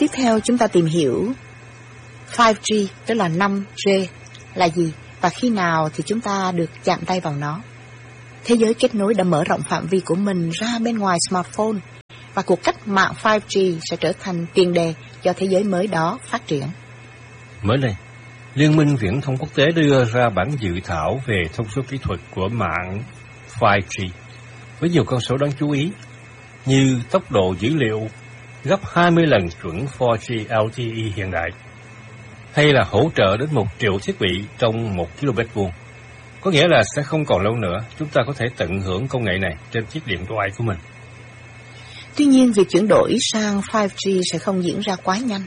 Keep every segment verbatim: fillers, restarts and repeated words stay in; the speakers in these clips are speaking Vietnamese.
Tiếp theo chúng ta tìm hiểu năm G, tức là năm G là gì và khi nào thì chúng ta được chạm tay vào nó. Thế giới kết nối đã mở rộng phạm vi của mình ra bên ngoài smartphone và cuộc cách mạng năm G sẽ trở thành tiền đề cho thế giới mới đó phát triển. Mới đây, Liên minh Viễn thông Quốc tế đưa ra bản dự thảo về thông số kỹ thuật của mạng năm G với nhiều con số đáng chú ý như tốc độ dữ liệu gấp hai mươi lần chuẩn bốn G L T E hiện đại, hay là hỗ trợ đến một triệu thiết bị trong một ki lô mét vuông. Có nghĩa là sẽ không còn lâu nữa chúng ta có thể tận hưởng công nghệ này trên chiếc điện thoại của mình. Tuy nhiên, việc chuyển đổi sang năm G sẽ không diễn ra quá nhanh.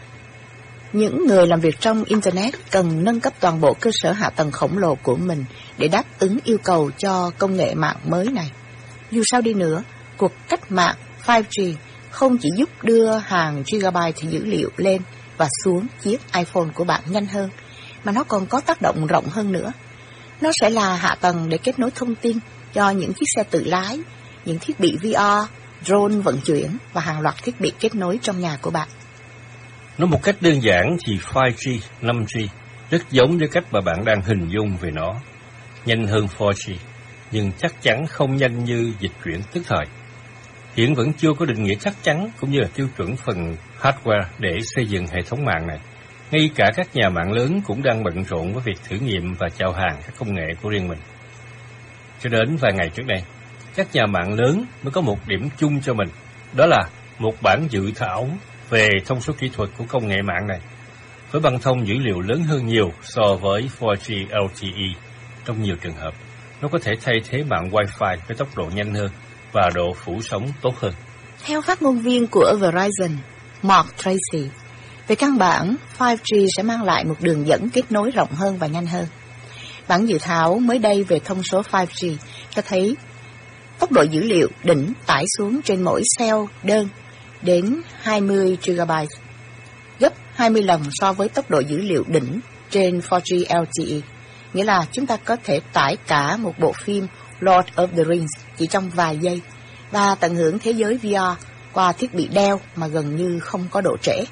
Những người làm việc trong Internet cần nâng cấp toàn bộ cơ sở hạ tầng khổng lồ của mình để đáp ứng yêu cầu cho công nghệ mạng mới này. Dù sao đi nữa, cuộc cách mạng năm G không chỉ giúp đưa hàng gigabyte dữ liệu lên và xuống chiếc iPhone của bạn nhanh hơn, mà nó còn có tác động rộng hơn nữa. Nó sẽ là hạ tầng để kết nối thông tin cho những chiếc xe tự lái, những thiết bị V R, drone vận chuyển và hàng loạt thiết bị kết nối trong nhà của bạn. Nói một cách đơn giản thì năm G, năm G rất giống với cách mà bạn đang hình dung về nó. Nhanh hơn bốn G, nhưng chắc chắn không nhanh như dịch chuyển tức thời. Hiện vẫn chưa có định nghĩa chắc chắn cũng như là tiêu chuẩn phần hardware để xây dựng hệ thống mạng này. Ngay cả các nhà mạng lớn cũng đang bận rộn với việc thử nghiệm và chào hàng các công nghệ của riêng mình. Cho đến vài ngày trước đây, các nhà mạng lớn mới có một điểm chung cho mình, đó là một bản dự thảo về thông số kỹ thuật của công nghệ mạng này, với băng thông dữ liệu lớn hơn nhiều so với bốn G L T E. Trong nhiều trường hợp, nó có thể thay thế mạng Wi-Fi với tốc độ nhanh hơn và độ phủ sóng tốt hơn. Theo phát ngôn viên của Verizon, Mark Tracy, về căn bản, năm G sẽ mang lại một đường dẫn kết nối rộng hơn và nhanh hơn. Bản dự thảo mới đây về thông số năm G cho thấy tốc độ dữ liệu đỉnh tải xuống trên mỗi cell đơn đến hai mươi gigabyte, gấp hai mươi lần so với tốc độ dữ liệu đỉnh trên bốn G L T E. Nghĩa là chúng ta có thể tải cả một bộ phim Lord of the Rings chỉ trong vài giây và tận hưởng thế giới V R qua thiết bị đeo mà gần như không có độ trễ.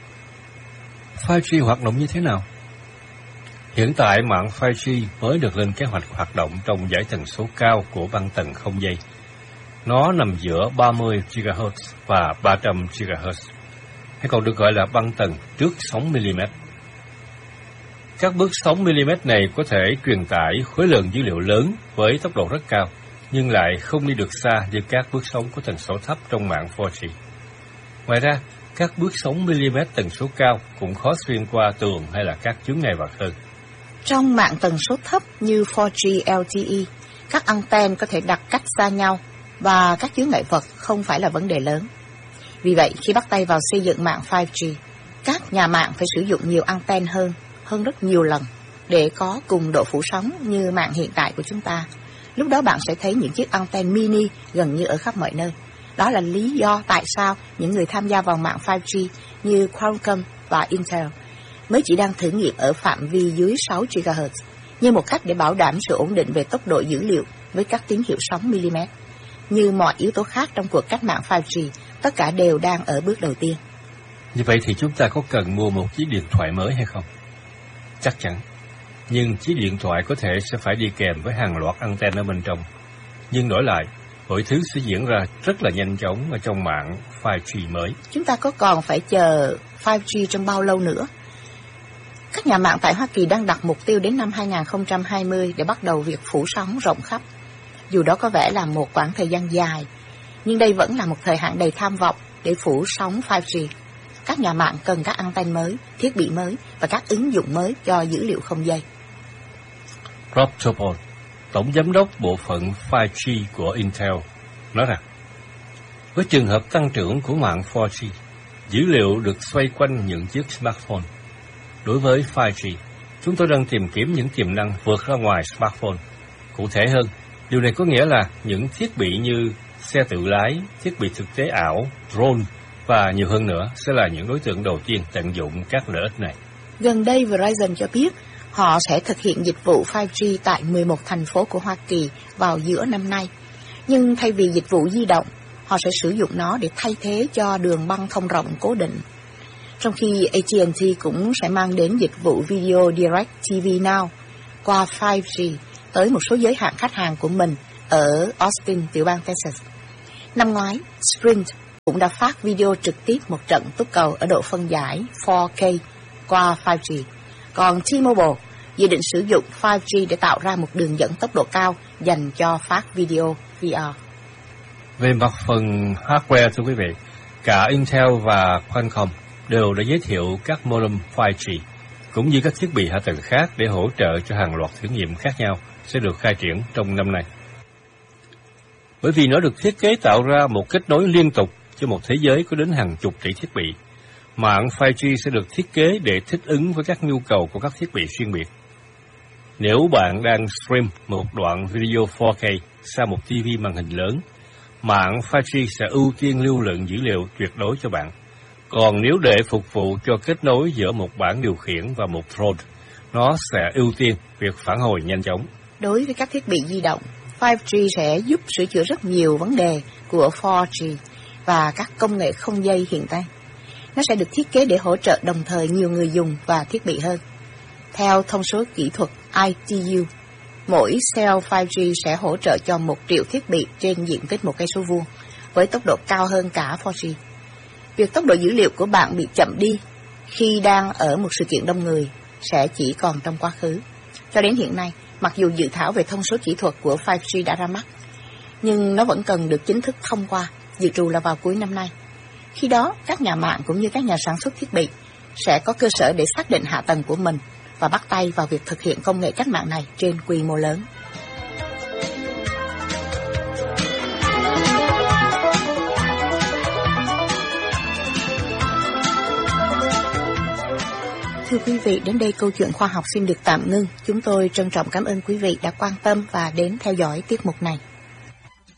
năm G hoạt động như thế nào? Hiện tại mạng năm G mới được lên kế hoạch hoạt động trong dải tần số cao của băng tần không dây. Nó nằm giữa ba mươi gigahertz và ba trăm gigahertz, hay còn được gọi là băng tần trước sóng mm. Các bước sóng mm này có thể truyền tải khối lượng dữ liệu lớn với tốc độ rất cao, nhưng lại không đi được xa như các bước sóng của tần số thấp trong mạng bốn G. Ngoài ra, các bước sóng mm tần số cao cũng khó xuyên qua tường hay là các chướng ngại vật hơn. Trong mạng tần số thấp như bốn G L T E, các anten có thể đặt cách xa nhau và các chướng ngại vật không phải là vấn đề lớn. Vì vậy, khi bắt tay vào xây dựng mạng năm G, các nhà mạng phải sử dụng nhiều anten hơn, hơn rất nhiều lần để có cùng độ phủ sóng như mạng hiện tại của chúng ta. Lúc đó bạn sẽ thấy những chiếc anten mini gần như ở khắp mọi nơi. Đó là lý do tại sao những người tham gia vào mạng năm G như Qualcomm và Intel mới chỉ đang thử nghiệm ở phạm vi dưới sáu gigahertz, như một cách để bảo đảm sự ổn định về tốc độ dữ liệu với các tín hiệu sóng mm. Như mọi yếu tố khác trong cuộc cách mạng năm G, tất cả đều đang ở bước đầu tiên. Như vậy thì chúng ta có cần mua một chiếc điện thoại mới hay không? Chắc chắn. Nhưng chiếc điện thoại có thể sẽ phải đi kèm với hàng loạt anten ở bên trong. Nhưng đổi lại, mọi thứ sẽ diễn ra rất là nhanh chóng ở trong mạng năm G mới. Chúng ta có còn phải chờ năm G trong bao lâu nữa? Các nhà mạng tại Hoa Kỳ đang đặt mục tiêu đến năm hai không hai không để bắt đầu việc phủ sóng rộng khắp. Dù đó có vẻ là một quãng thời gian dài, nhưng đây vẫn là một thời hạn đầy tham vọng để phủ sóng năm G. Các nhà mạng cần các anten mới, thiết bị mới và các ứng dụng mới cho dữ liệu không dây. Rob Topol, Tổng Giám đốc Bộ phận năm G của Intel, nói rằng, với trường hợp tăng trưởng của mạng bốn G, dữ liệu được xoay quanh những chiếc smartphone. Đối với năm G, chúng tôi đang tìm kiếm những tiềm năng vượt ra ngoài smartphone. Cụ thể hơn, điều này có nghĩa là những thiết bị như xe tự lái, thiết bị thực tế ảo, drone và nhiều hơn nữa sẽ là những đối tượng đầu tiên tận dụng các lợi ích này. Gần đây, Verizon cho biết họ sẽ thực hiện dịch vụ năm G tại mười một thành phố của Hoa Kỳ vào giữa năm nay. Nhưng thay vì dịch vụ di động, họ sẽ sử dụng nó để thay thế cho đường băng thông rộng cố định. trong khi a tê and tê cũng sẽ mang đến dịch vụ Video Direct ti vi Now qua five G tới một số giới hạn khách hàng của mình ở Austin, tiểu bang Texas. Năm ngoái, Sprint cũng đã phát video trực tiếp một trận túc cầu ở độ phân giải four K qua five G, còn T-Mobile dự định sử dụng five G để tạo ra một đường dẫn tốc độ cao dành cho phát video vê rờ. Về mặt phần hardware, thưa quý vị, cả Intel và Qualcomm đều đã giới thiệu các modem five G, cũng như các thiết bị hạ tầng khác để hỗ trợ cho hàng loạt thử nghiệm khác nhau sẽ được khai triển trong năm nay. Bởi vì nó được thiết kế tạo ra một kết nối liên tục cho một thế giới có đến hàng chục tỷ thiết bị, mạng five G sẽ được thiết kế để thích ứng với các nhu cầu của các thiết bị riêng biệt. Nếu bạn đang stream một đoạn video four K sang một ti vi màn hình lớn, mạng five G sẽ ưu tiên lưu lượng dữ liệu tuyệt đối cho bạn. Còn nếu để phục vụ cho kết nối giữa một bảng điều khiển và một Throid, nó sẽ ưu tiên việc phản hồi nhanh chóng. Đối với các thiết bị di động, five G sẽ giúp sửa chữa rất nhiều vấn đề của four G và các công nghệ không dây hiện nay. Nó sẽ được thiết kế để hỗ trợ đồng thời nhiều người dùng và thiết bị hơn. Theo thông số kỹ thuật I T U, mỗi cell five G sẽ hỗ trợ cho một triệu thiết bị trên diện tích một cây số vuông, với tốc độ cao hơn cả four G. Việc tốc độ dữ liệu của bạn bị chậm đi khi đang ở một sự kiện đông người sẽ chỉ còn trong quá khứ. Cho đến hiện nay, mặc dù dự thảo về thông số kỹ thuật của five G đã ra mắt, nhưng nó vẫn cần được chính thức thông qua, dự trù là vào cuối năm nay. Khi đó, các nhà mạng cũng như các nhà sản xuất thiết bị sẽ có cơ sở để xác định hạ tầng của mình và bắt tay vào việc thực hiện công nghệ cách mạng này trên quy mô lớn. Thưa quý vị, đến đây câu chuyện khoa học xin được tạm ngưng. Chúng tôi trân trọng cảm ơn quý vị đã quan tâm và đến theo dõi tiết mục này.